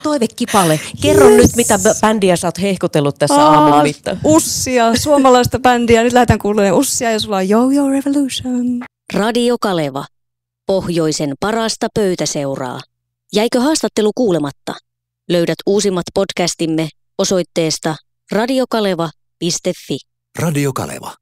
Toivekipale. Kerro nyt, mitä bändiä sä oot hehkutellut tässä aamun mittaan. Ussia, suomalaista bändiä. Nyt lähdetään kuulemaan Ussia ja sulla on Yo-Yo Revolution. Radio Kaleva. Pohjoisen parasta pöytäseuraa. Jäikö haastattelu kuulematta? Löydät uusimmat podcastimme osoitteesta radiokaleva.fi. Radio Kaleva.